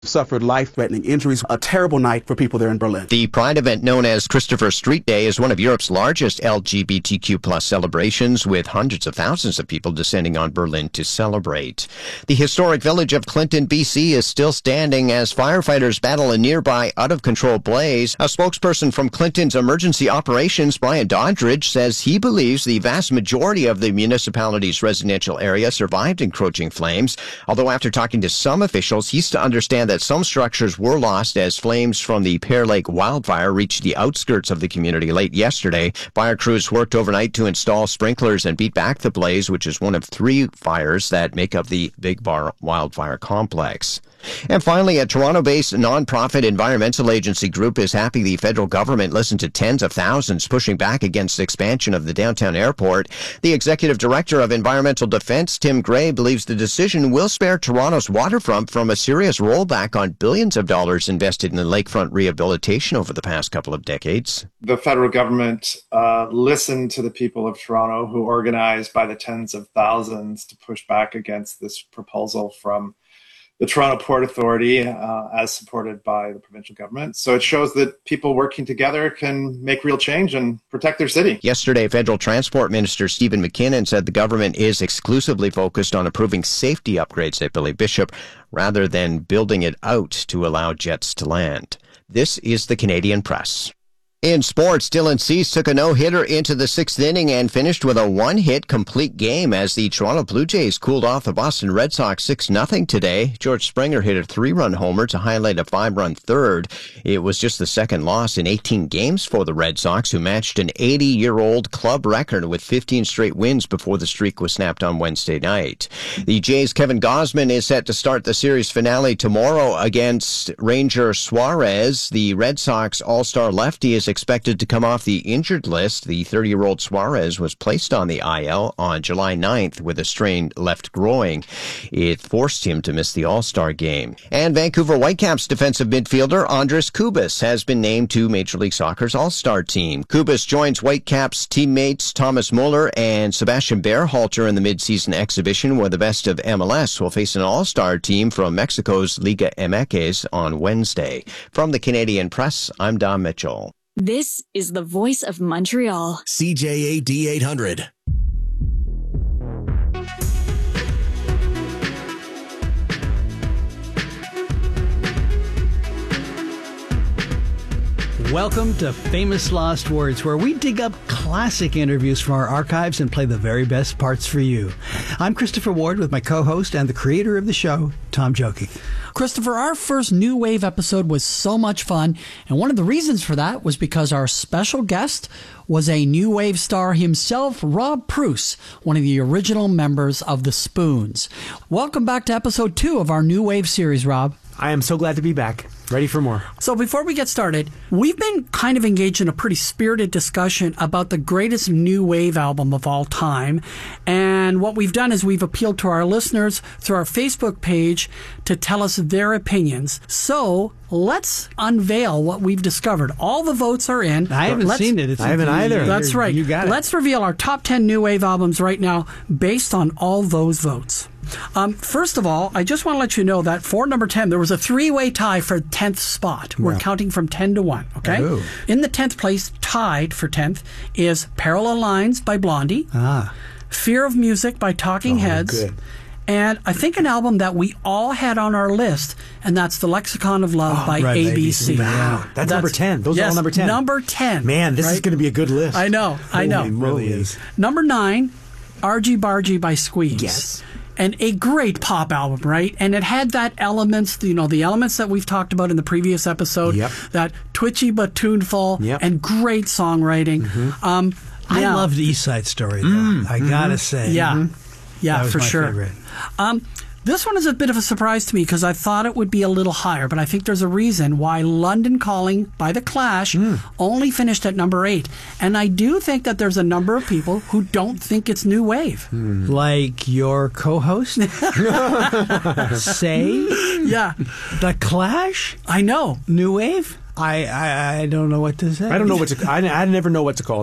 suffered life-threatening injuries. A terrible night for people there in Berlin. The Pride event known as Christopher Street Day is one of Europe's largest LGBTQ plus celebrations, with hundreds of thousands of people descending on Berlin to celebrate. The historic village of Clinton, BC is still standing as firefighters battle a nearby out-of-control blaze. A spokesperson from Clinton's emergency operations, Brian Doddridge, says he believes the vast majority of the municipality's residential area survived encroaching flames, although after talking to some officials, he's to understand that some structures were lost as flames from the Pear Lake wildfire reached the outskirts of the community late yesterday. Fire crews worked overnight to install sprinklers and beat back the blaze, which is one of 3 fires that make up the Big Bar wildfire complex. And finally, a Toronto-based nonprofit environmental agency group is happy the federal government listened to tens of thousands pushing back against expansion of the downtown airport. The executive director of Environmental Defense, Tim Gray, believes the decision will spare Toronto's waterfront from a serious rollback on billions of dollars invested in the lakefront rehabilitation over the past couple of decades. The federal government listened to the people of Toronto, who organized by the tens of thousands to push back against this proposal from the Toronto Port Authority, as supported by the provincial government. So it shows that people working together can make real change and protect their city. Yesterday, Federal Transport Minister Stephen McKinnon said the government is exclusively focused on approving safety upgrades at Billy Bishop rather than building it out to allow jets to land. This is the Canadian Press. In sports, Dylan Cease took a no-hitter into the 6th inning and finished with a one-hit complete game as the Toronto Blue Jays cooled off the Boston Red Sox 6-0 today. George Springer hit a 3-run homer to highlight a 5-run third. It was just the second loss in 18 games for the Red Sox, who matched an 80-year-old club record with 15 straight wins before the streak was snapped on Wednesday night. The Jays' Kevin Gausman is set to start the series finale tomorrow against Ranger Suarez. The Red Sox all-star lefty is expected to come off the injured list. The 30-year-old Suarez was placed on the IL on July 9th with a strained left groin. It forced him to miss the All-Star game. And Vancouver Whitecaps defensive midfielder Andres Cubas has been named to Major League Soccer's All-Star team. Cubas joins Whitecaps teammates Thomas Muller and Sebastian Berhalter in the midseason exhibition, where the best of MLS will face an All-Star team from Mexico's Liga MX on Wednesday. From the Canadian Press, I'm Don Mitchell. This is the voice of Montreal. CJAD 800. Welcome to Famous Lost Words, where we dig up classic interviews from our archives and play the very best parts for you. I'm Christopher Ward with my co-host and the creator of the show, Tom Jokey. Christopher, our first New Wave episode was so much fun, and one of the reasons for that was because our special guest was a New Wave star himself, Rob Pruce, one of the original members of the Spoons. Welcome back to episode 2 of our New Wave series, Rob. I am so glad to be back. Ready for more. So before we get started, we've been kind of engaged in a pretty spirited discussion about the greatest New Wave album of all time. And what we've done is we've appealed to our listeners through our Facebook page to tell us their opinions. So let's unveil what we've discovered. All the votes are in. I haven't seen it. I haven't either. That's right. You got it. Let's reveal our top 10 New Wave albums right now based on all those votes. First of all, I just want to let you know that for number 10, there was a 3-way tie for 10th spot. We're counting from 10 to 1, okay? Oh. In the 10th place, tied for 10th, is Parallel Lines by Blondie, Fear of Music by Talking Heads, good. and I think an album that we all had on our list, and that's The Lexicon of Love by ABC. Wow. That's number 10. Those are all number 10. Number 10. Man, this is going to be a good list. I know. It really is. Number 9, Argy Bargy by Squeeze. Yes. And a great pop album, right? And it had that elements, the elements that we've talked about in the previous episode, that twitchy but tuneful, and great songwriting. I loved East Side Story, though. I gotta say. Yeah, that was for my sure. favorite. This one is a bit of a surprise to me because I thought it would be a little higher, but I think there's a reason why London Calling by The Clash only finished at number 8. And I do think that there's a number of people who don't think it's New Wave. Like your co-host? Say? Yeah. The Clash? I know. New Wave? I don't know what to say. I don't know what to... I never know what to call them.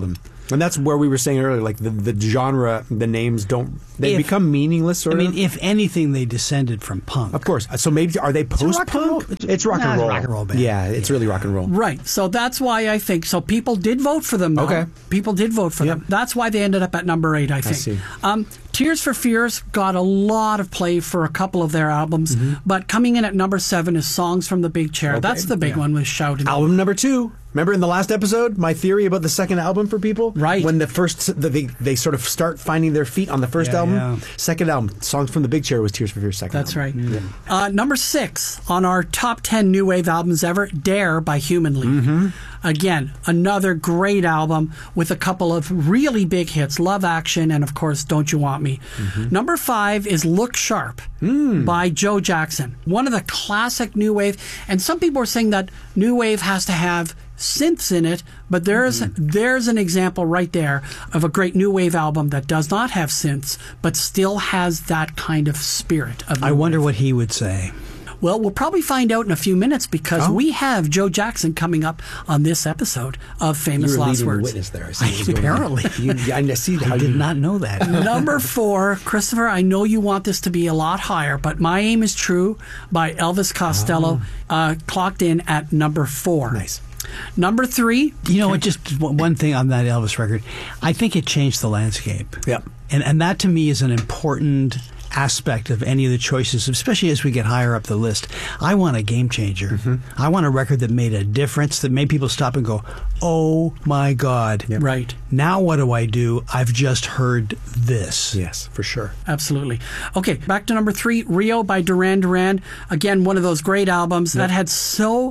And that's where we were saying earlier, like the genre, the names become meaningless, sort of. I mean, if anything, they descended from punk. Of course. So maybe, are they post-punk? It's rock and roll. Rock and roll band. Yeah, it's really rock and roll. Right. So that's why I think, so people did vote for them, though. Okay. People did vote for them. That's why they ended up at number 8, I think. see. Tears for Fears got a lot of play for a couple of their albums, but coming in at number 7 is Songs from the Big Chair. Okay. That's the big one with Shout. Album number 2. Remember in the last episode, my theory about the second album for people? Right. When they sort of start finding their feet on the first album. Yeah. Second album, Songs from the Big Chair was Tears for Fears' second That's album. right. Number 6 on our top 10 new wave albums ever, Dare by Human League. Again, another great album with a couple of really big hits, Love Action and, of course, Don't You Want Me. Number 5 is Look Sharp by Joe Jackson. One of the classic new wave. And some people are saying that new wave has to have synths in it, but there's an example right there of a great new wave album that does not have synths, but still has that kind of spirit of I wonder what he would say. Well, we'll probably find out in a few minutes because we have Joe Jackson coming up on this episode of Famous You were Last leading the Words. witness there. I see what was going on. Apparently. I see how I did you not know that. Number 4, Christopher, I know you want this to be a lot higher, but My Aim is True by Elvis Costello clocked in at number 4. Nice. Number 3. You know what? Just one thing on that Elvis record. I think it changed the landscape. Yep. And that to me is an important aspect of any of the choices, especially as we get higher up the list. I want a game changer. I want a record that made a difference, that made people stop and go, oh my God. Yep. Right. Now what do? I've just heard this. Yes, for sure. Absolutely. Okay, back to number 3, Rio by Duran Duran. Again, one of those great albums that had so,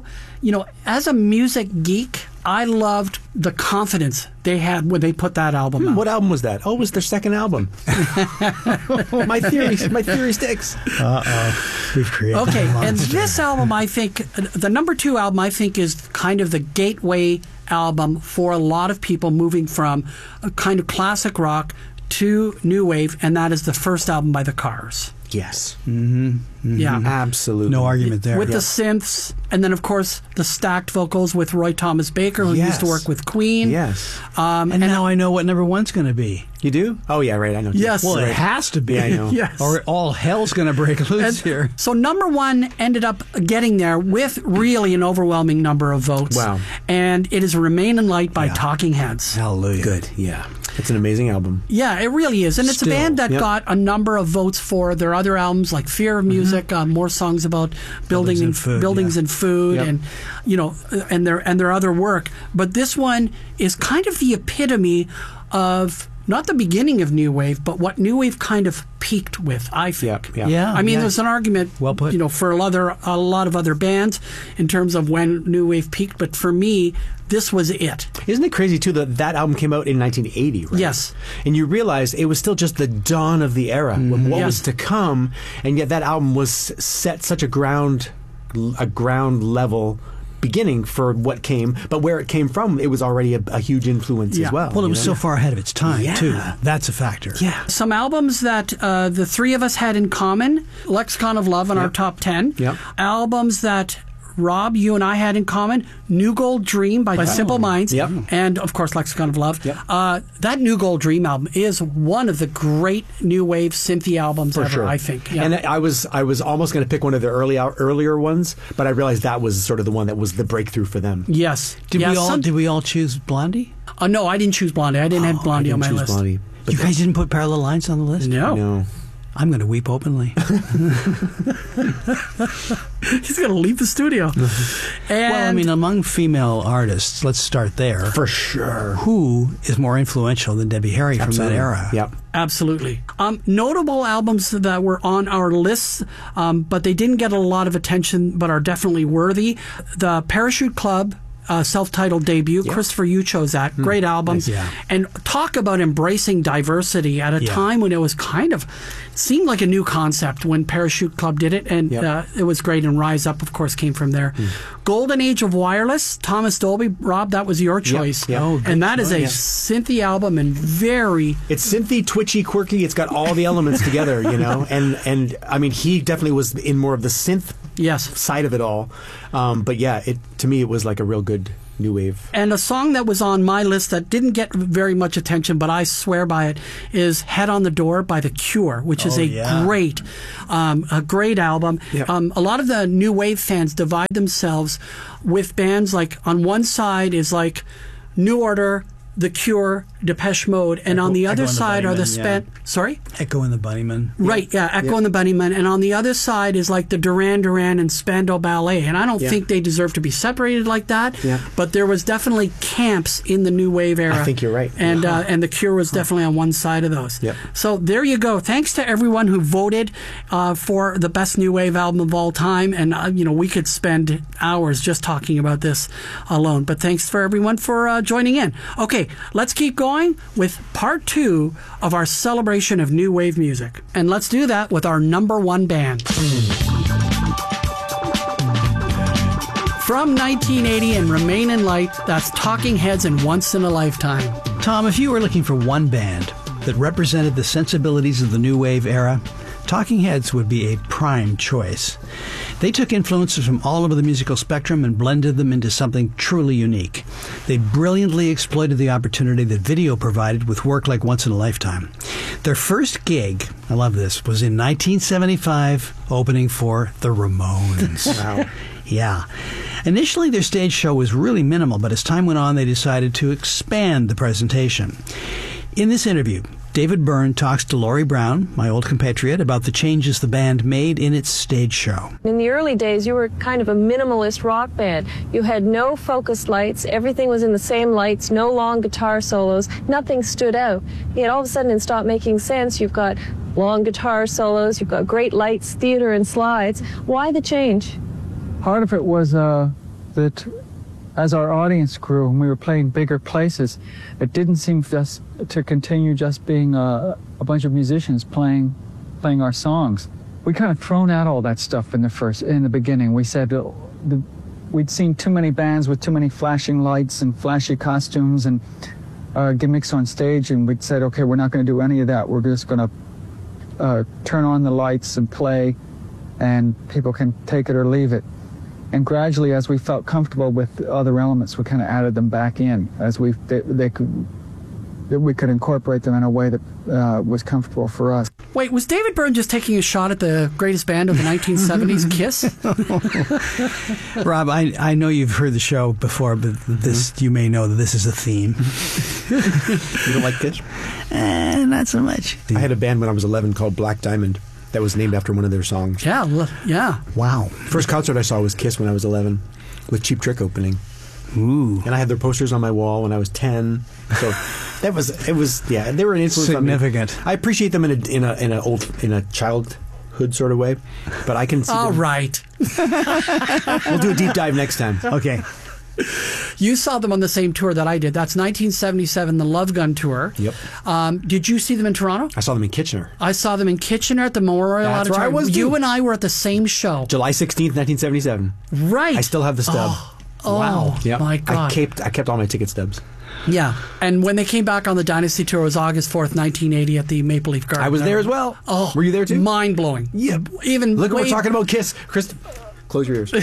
as a music geek, I loved the confidence they had when they put that album out. What album was that? Oh, it was their second album. My theory sticks. We've created Okay, a and monster. this album, I think, the number 2 album, I think, is kind of the gateway album for a lot of people moving from a kind of classic rock to new wave, and that is the first album by The Cars. Yes. Yeah. Absolutely. No argument there. With the synths, and then, of course, the stacked vocals with Roy Thomas Baker, who used to work with Queen. Yes. and now I know what number 1's going to be. You do? Oh, yeah, right. I know. Yes. Well, Right. it has to be. Yeah, I know. Yes. Or all hell's going to break loose And here. so number 1 ended up getting there with really an overwhelming number of votes. Wow. And it is Remain in Light by Talking Heads. Hallelujah. Good. Yeah. It's an amazing album. Yeah, it really is. And it's Still. a band that Yep. got a number of votes for their other albums like Fear of Music, more songs about buildings and food Yep. and and their other work. But this one is kind of the epitome of not the beginning of new wave, but what new wave kind of peaked with, I think. Yeah. Yeah. I mean, there's an argument, Well put. for a lot of other bands in terms of when new wave peaked, but for me, this was it. Isn't it crazy, too, that album came out in 1980, right? Yes. And you realize it was still just the dawn of the era, what was to come, and yet that album was set such a ground level beginning for what came, but where it came from, it was already a huge influence as well. Well, it was you know? so far ahead of its time, Yeah. too. That's a factor. Yeah. Some albums that the three of us had in common, Lexicon of Love in our top 10. Yep. Albums that Rob, you and I had in common, New Gold Dream by Simple Minds, Yep. and of course Lexicon of Love. Yep. That New Gold Dream album is one of the great new wave synthy albums For ever, sure. I think. Yeah. And I was almost going to pick one of the earlier ones, but I realized that was sort of the one that was the breakthrough for them. Yes. Did Yeah, we all choose Blondie? no, I didn't choose Blondie. I didn't have Blondie on my list. Blondie, but You guys didn't put Parallel Lines on the list? No. no. I'm going to weep openly. He's going to leave the studio. And Well, I mean, among female artists, let's start there. For sure. Who is more influential than Debbie Harry from that era? Yep. Absolutely. Notable albums that were on our lists, but they didn't get a lot of attention, but are definitely worthy. The Parachute Club, self-titled debut. Yep. Christopher, you chose that. Great album. Nice. Yeah. And talk about embracing diversity at a time when it was kind of seemed like a new concept when Parachute Club did it, and Yep. it was great. And Rise Up, of course, came from there. Golden Age of Wireless, Thomas Dolby. Rob, that was your choice. Yep. Oh, and that is a choice. synthy album and very... It's synthy, twitchy, quirky. It's got all the elements together, you know. And I mean, he definitely was in more of the synth Yes. side of it all. But yeah, to me, it was like a real good new wave. And a song that was on my list that didn't get very much attention, but I swear by it, is "Head on the Door" by The Cure, which is a great album. Yep. A lot of the new wave fans divide themselves with bands like, on one side is like New Order, The Cure, Depeche Mode, and on the other side are the Sorry? Echo and the Bunnymen. Right, Echo and the Bunnymen. And on the other side is like the Duran Duran and Spandau Ballet. And I don't think they deserve to be separated like that. Yeah. But there was definitely camps in the new wave era. I think you're right. And and The Cure was definitely on one side of those. Yep. So there you go. Thanks to everyone who voted for the best new wave album of all time. And, we could spend hours just talking about this alone. But thanks for everyone for joining in. Okay, let's keep going with part 2 of our celebration of new wave music. And let's do that with our number 1 band. From 1980 and Remain in Light, that's Talking Heads and Once in a Lifetime. Tom, if you were looking for one band that represented the sensibilities of the new wave era, Talking Heads would be a prime choice. They took influences from all over the musical spectrum and blended them into something truly unique. They brilliantly exploited the opportunity that video provided with work like Once in a Lifetime. Their first gig, I love this, was in 1975, opening for the Ramones. Wow. Yeah. Initially, their stage show was really minimal, but as time went on, they decided to expand the presentation. In this interview, David Byrne talks to Laurie Brown, my old compatriot, about the changes the band made in its stage show. In the early days, you were kind of a minimalist rock band. You had no focused lights. Everything was in the same lights, no long guitar solos. Nothing stood out. Yet all of a sudden it stopped making sense. You've got long guitar solos, you've got great lights, theater, and slides. Why the change? Part of it was that as our audience grew and we were playing bigger places, it didn't seem just to continue just being a bunch of musicians playing our songs. We kind of thrown out all that stuff in the beginning. We said we'd seen too many bands with too many flashing lights and flashy costumes and gimmicks on stage, and we'd said, okay, we're not going to do any of that. We're just going to turn on the lights and play, and people can take it or leave it. And gradually, as we felt comfortable with other elements, we kind of added them back in as we could incorporate them in a way that was comfortable for us. Wait, was David Byrne just taking a shot at the greatest band of the 1970s, Kiss? Rob, I know you've heard the show before, but you may know that this is a theme. You don't like Kiss? Not so much. I had a band when I was 11 called Black Diamond that was named after one of their songs. Yeah. Wow. First concert I saw was Kiss when I was 11, with Cheap Trick opening. Ooh. And I had their posters on my wall when I was 10. So they were an influence significant. on me. I appreciate them in a childhood sort of way, but I can see All them. right. We'll do a deep dive next time. Okay. You saw them on the same tour that I did. That's 1977, the Love Gun Tour. Yep. Did you see them in Toronto? I saw them in Kitchener. I saw them in Kitchener at the Memorial That's Auditorium. where I was, too. You and I were at the same show. July 16th, 1977. Right. I still have the stub. Wow. Yep. My God. I kept all my ticket stubs. Yeah. And when they came back on the Dynasty Tour, it was August 4th, 1980 at the Maple Leaf Garden. I was there as well. Oh. Were you there too? Mind-blowing. Yeah. Look, we're talking about Kiss. Close your ears.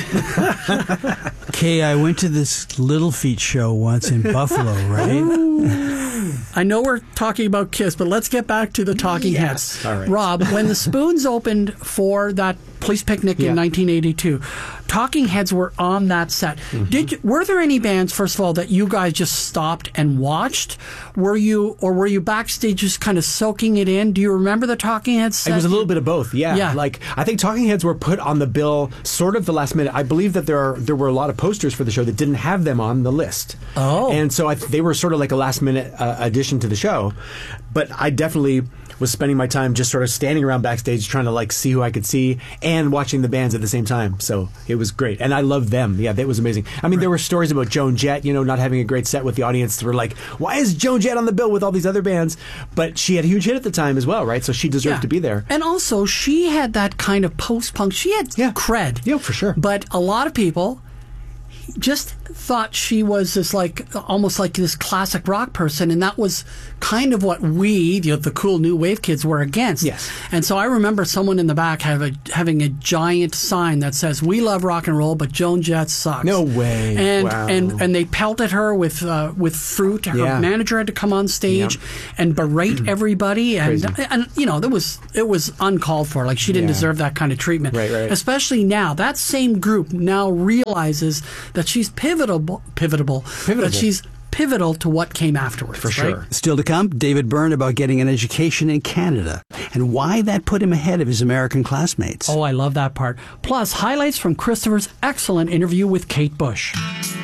Kay, I went to this Little Feat show once in Buffalo, right? I know we're talking about Kiss, but let's get back to the Talking Heads. All right. Rob, when the Spoons opened for that Police Picnic in 1982, Talking Heads were on that set. Mm-hmm. Were there any bands, first of all, that you guys just stopped and watched? Were you backstage just kind of soaking it in? Do you remember the Talking Heads set? It was a little bit of both, yeah. Like, I think Talking Heads were put on the bill sort of the last minute. I believe that there were a lot of posters for the show that didn't have them on the list. Oh. And so they were sort of like a last minute addition to the show. But I definitely was spending my time just sort of standing around backstage trying to like see who I could see and watching the bands at the same time. So it was great. And I loved them. Yeah, that was amazing. I mean, there were stories about Joan Jett, not having a great set with the audience. They were like, why is Joan Jett on the bill with all these other bands? But she had a huge hit at the time as well, right? So she deserved to be there. And also, she had that kind of post-punk. She had cred. Yeah, for sure. But a lot of people just thought she was this almost like this classic rock person, and that was kind of what we, the cool new wave kids, were against. Yes. And so I remember someone in the back having a giant sign that says, "We love rock and roll, but Joan Jett sucks." No way. And wow. and they pelted her with fruit. Her manager had to come on stage and berate everybody, and it was uncalled for. Like, she didn't deserve that kind of treatment. Right. Especially now, that same group now realizes that she's pivotal. That she's pivotal to what came afterwards. For sure. Right? Still to come, David Byrne about getting an education in Canada and why that put him ahead of his American classmates. Oh, I love that part. Plus, highlights from Christopher's excellent interview with Kate Bush.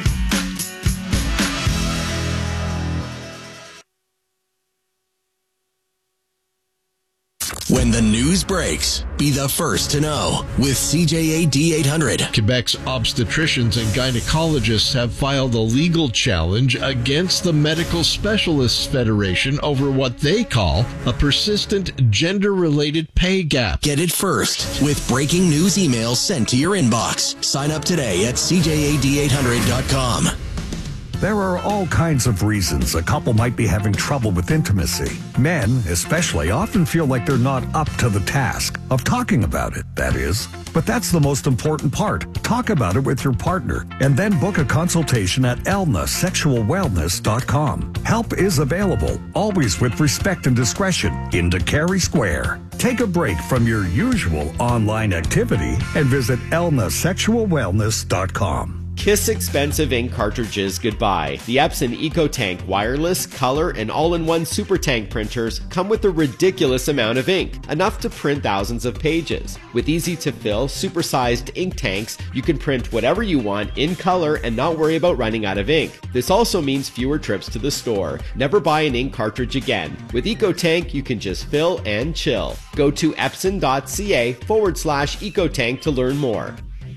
When the news breaks, be the first to know with CJAD 800. Quebec's obstetricians and gynecologists have filed a legal challenge against the Medical Specialists Federation over what they call a persistent gender-related pay gap. Get it first with breaking news emails sent to your inbox. Sign up today at CJAD800.com. There are all kinds of reasons a couple might be having trouble with intimacy. Men, especially, often feel like they're not up to the task of talking about it, that is. But that's the most important part. Talk about it with your partner and then book a consultation at elnasexualwellness.com. Help is available, always with respect and discretion, in Carey Square. Take a break from your usual online activity and visit elnasexualwellness.com. Kiss expensive ink cartridges goodbye. The Epson EcoTank wireless, color, and all-in-one super tank printers come with a ridiculous amount of ink, enough to print thousands of pages. With easy-to-fill, super-sized ink tanks, you can print whatever you want in color and not worry about running out of ink. This also means fewer trips to the store. Never buy an ink cartridge again. With EcoTank, you can just fill and chill. Go to epson.ca/EcoTank to learn more.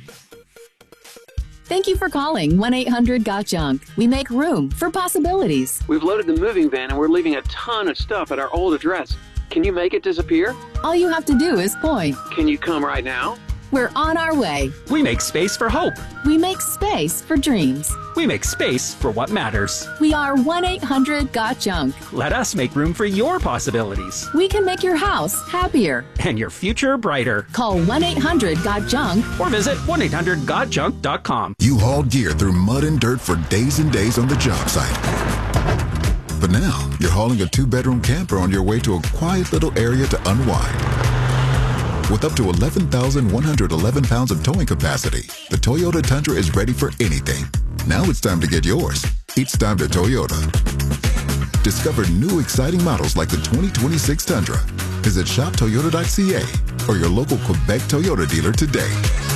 Thank you for calling 1-800-GOT-JUNK. We make room for possibilities. We've loaded the moving van and we're leaving a ton of stuff at our old address. Can you make it disappear? All you have to do is point. Can you come right now? We're on our way. We make space for hope. We make space for dreams. We make space for what matters. We are 1-800-GOT-JUNK. Let us make room for your possibilities. We can make your house happier. And your future brighter. Call 1-800-GOT-JUNK. Or visit 1-800-GOT-JUNK.com. You hauled gear through mud and dirt for days and days on the job site. But now, you're hauling a 2-bedroom camper on your way to a quiet little area to unwind. With up to 11,111 pounds of towing capacity, the Toyota Tundra is ready for anything. Now it's time to get yours. It's time to Toyota. Discover new exciting models like the 2026 Tundra. Visit shoptoyota.ca or your local Quebec Toyota dealer today.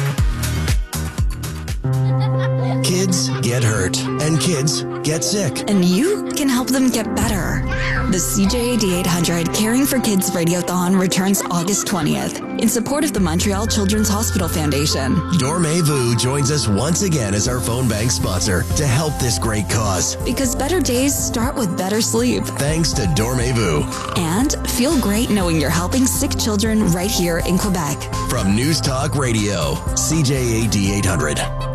Kids get hurt, and kids get sick. And you can help them get better. The CJAD 800 Caring for Kids Radiothon returns August 20th in support of the Montreal Children's Hospital Foundation. Dormevu joins us once again as our phone bank sponsor to help this great cause. Because better days start with better sleep. Thanks to Dormevu. And feel great knowing you're helping sick children right here in Quebec. From News Talk Radio, CJAD 800.